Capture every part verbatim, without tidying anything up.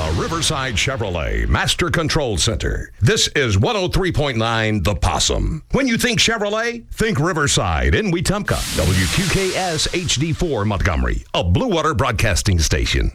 the Riverside Chevrolet Master Control Center. This is one oh three point nine The Possum. When you think Chevrolet, think Riverside in Wetumpka. W Q K S H D four Montgomery, a Blue Water Broadcasting station.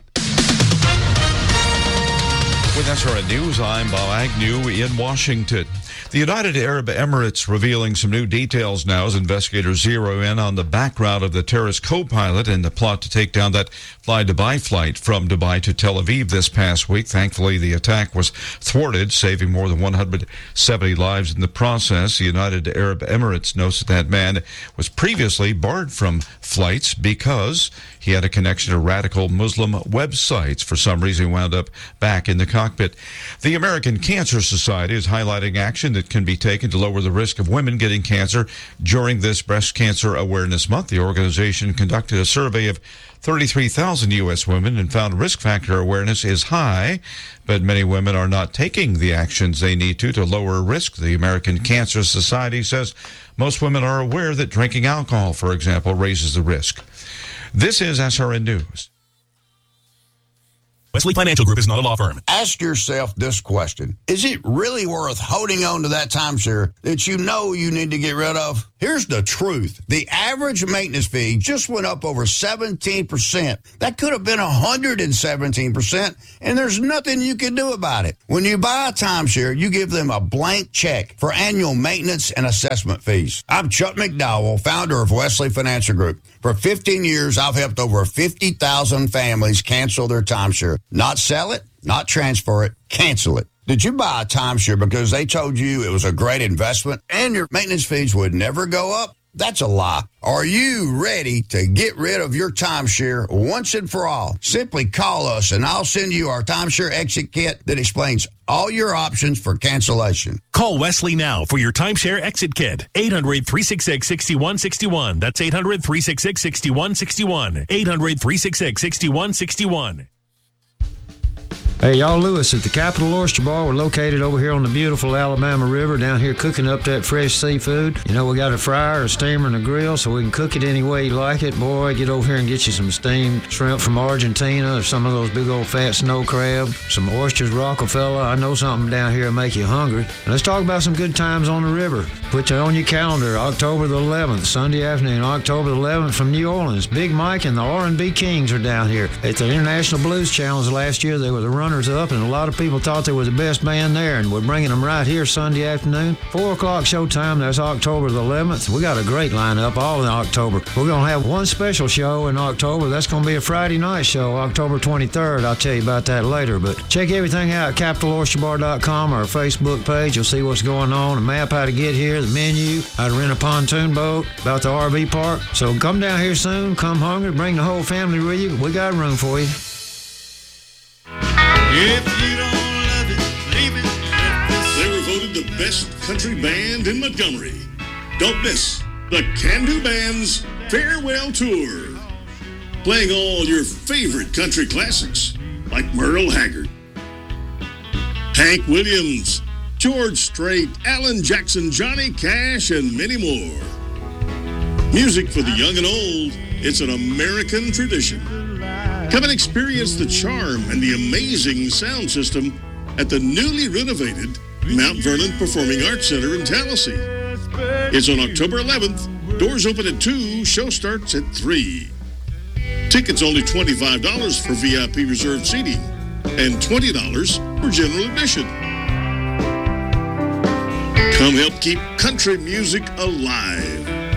With S R N News, I'm Bob Agnew in Washington. The United Arab Emirates revealing some new details now as investigators zero in on the background of the terrorist co-pilot in the plot to take down that Fly Dubai flight from Dubai to Tel Aviv this past week. Thankfully, the attack was thwarted, saving more than one hundred seventy lives in the process. The United Arab Emirates notes that that man was previously barred from flights because he had a connection to radical Muslim websites. For some reason, he wound up back in the cockpit. The American Cancer Society is highlighting action that can be taken to lower the risk of women getting cancer during this Breast Cancer Awareness Month. The organization conducted a survey of thirty-three thousand U S women and found risk factor awareness is high, but many women are not taking the actions they need to to lower risk. The American Cancer Society says most women are aware that drinking alcohol, for example, raises the risk. This is S R N News. Wesley Financial Group is not a law firm. Ask yourself this question. Is it really worth holding on to that timeshare that you know you need to get rid of? Here's the truth. The average maintenance fee just went up over seventeen percent. That could have been one hundred seventeen percent, and there's nothing you can do about it. When you buy a timeshare, you give them a blank check for annual maintenance and assessment fees. I'm Chuck McDowell, founder of Wesley Financial Group. For fifteen years, I've helped over fifty thousand families cancel their timeshare. Not sell it, not transfer it, cancel it. Did you buy a timeshare because they told you it was a great investment and your maintenance fees would never go up? That's a lie. Are you ready to get rid of your timeshare once and for all? Simply call us and I'll send you our timeshare exit kit that explains all your options for cancellation. Call Wesley now for your timeshare exit kit. eight hundred, three six six, six one six one. That's eight hundred, three six six, six one six one. eight hundred, three six six, six one six one. Hey, y'all, Lewis at the Capital Oyster Bar. We're located over here on the beautiful Alabama River down here cooking up that fresh seafood. You know, we got a fryer, a steamer, and a grill, so we can cook it any way you like it. Boy, get over here and get you some steamed shrimp from Argentina or some of those big old fat snow crab, some oysters Rockefeller. I know something down here will make you hungry. And let's talk about some good times on the river. Put it on your calendar, October the eleventh, Sunday afternoon, October the eleventh from New Orleans. Big Mike and the R and B Kings are down here. At the International Blues Challenge last year, they were the runners up, and a lot of people thought they were the best band there, and we're bringing them right here Sunday afternoon. Four o'clock showtime. That's October the eleventh. We got a great lineup all in October. We're going to have one special show in October. That's going to be a Friday night show, October twenty-third. I'll tell you about that later, but check everything out at capital oyster bar dot com or our Facebook page. You'll see what's going on, a map how to get here, the menu, how to rent a pontoon boat, about the R V park. So come down here soon. Come hungry. Bring the whole family with you. We got room for you. If you don't love it, leave it. They were voted the best country band in Montgomery. Don't miss the Can-Do Band's Farewell Tour. Playing all your favorite country classics like Merle Haggard, Hank Williams, George Strait, Alan Jackson, Johnny Cash, and many more. Music for the young and old. It's an American tradition. Come and experience the charm and the amazing sound system at the newly renovated Mount Vernon Performing Arts Center in Tallahassee. It's on October eleventh. Doors open at two. Show starts at three. Tickets only twenty-five dollars for V I P reserved seating and twenty dollars for general admission. Come help keep country music alive.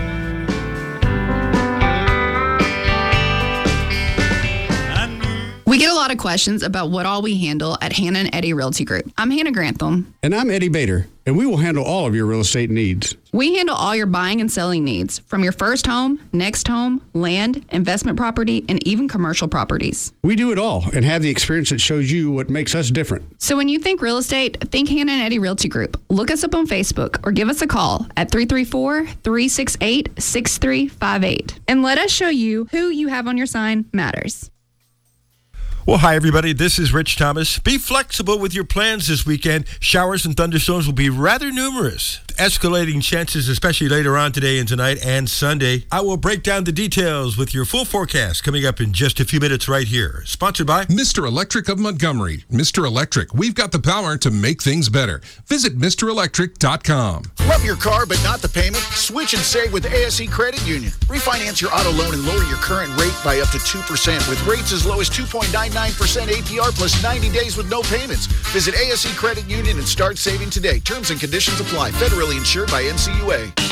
We get a lot of questions about what all we handle at Hannah and Eddie Realty Group. I'm Hannah Grantham. And I'm Eddie Bader, and we will handle all of your real estate needs. We handle all your buying and selling needs, from your first home, next home, land, investment property, and even commercial properties. We do it all and have the experience that shows you what makes us different. So when you think real estate, think Hannah and Eddie Realty Group. Look us up on Facebook or give us a call at three three four, three six eight, six three five eight. And let us show you who you have on your sign matters. Well, hi, everybody. This is Rich Thomas. Be flexible with your plans this weekend. Showers and thunderstorms will be rather numerous. Escalating chances, especially later on today and tonight and Sunday. I will break down the details with your full forecast coming up in just a few minutes right here. Sponsored by Mister Electric of Montgomery. Mister Electric, we've got the power to make things better. Visit Mister Electric dot com. Love your car but not the payment? Switch and save with A S E Credit Union. Refinance your auto loan and lower your current rate by up to two percent with rates as low as two point nine nine percent A P R plus ninety days with no payments. Visit A S E Credit Union and start saving today. Terms and conditions apply. Federally insured by N C U A.